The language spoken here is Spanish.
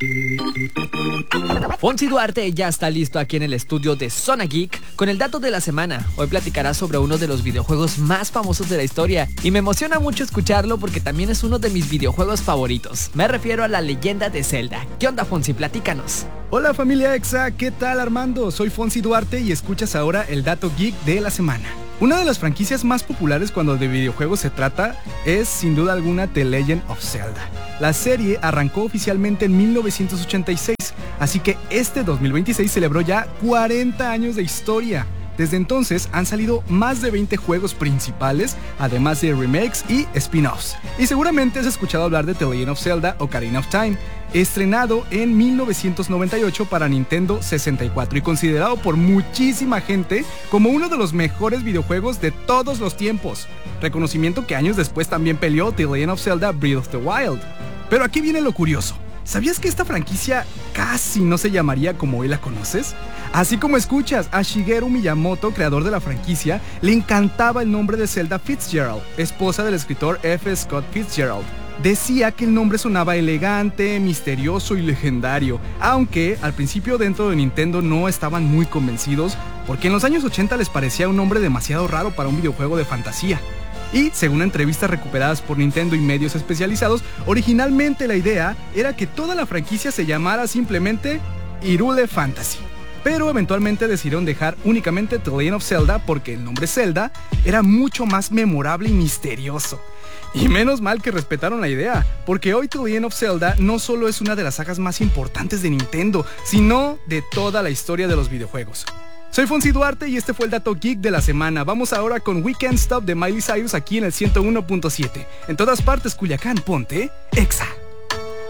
Fonsi Duarte ya está listo aquí en el estudio de Zona Geek con el dato de la semana. Hoy platicará sobre uno de los videojuegos más famosos de la historia y me emociona mucho escucharlo porque también es uno de mis videojuegos favoritos. Me refiero a la leyenda de Zelda. ¿Qué onda, Fonsi? Platícanos. Hola familia Exa, ¿qué tal Armando? Soy Fonsi Duarte y escuchas ahora el dato geek de la semana. Una de las franquicias más populares cuando de videojuegos se trata es sin duda alguna The Legend of Zelda. La serie arrancó oficialmente en 1986, así que este 2026 celebró ya 40 años de historia. Desde entonces han salido más de 20 juegos principales, además de remakes y spin-offs. Y seguramente has escuchado hablar de The Legend of Zelda Ocarina of Time, estrenado en 1998 para Nintendo 64 y considerado por muchísima gente como uno de los mejores videojuegos de todos los tiempos. Reconocimiento que años después también peleó The Legend of Zelda Breath of the Wild. Pero aquí viene lo curioso. ¿Sabías que esta franquicia casi no se llamaría como hoy la conoces? Así como escuchas, a Shigeru Miyamoto, creador de la franquicia, le encantaba el nombre de Zelda Fitzgerald, esposa del escritor F. Scott Fitzgerald. Decía que el nombre sonaba elegante, misterioso y legendario, aunque al principio dentro de Nintendo no estaban muy convencidos, porque en los años 80 les parecía un nombre demasiado raro para un videojuego de fantasía. Y, según entrevistas recuperadas por Nintendo y medios especializados, originalmente la idea era que toda la franquicia se llamara simplemente Hyrule Fantasy. Pero eventualmente decidieron dejar únicamente The Legend of Zelda porque el nombre Zelda era mucho más memorable y misterioso. Y menos mal que respetaron la idea, porque hoy The Legend of Zelda no solo es una de las sagas más importantes de Nintendo, sino de toda la historia de los videojuegos. Soy Fonsi Duarte y este fue el dato geek de la semana. Vamos ahora con We Can't Stop de Miley Cyrus aquí en el 101.7. En todas partes, Culiacán, ponte Exa.